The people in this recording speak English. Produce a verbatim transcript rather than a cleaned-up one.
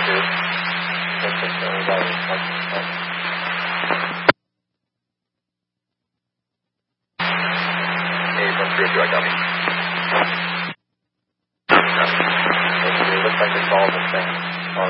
two. Six six seven five five five. Eight one three two, I copy.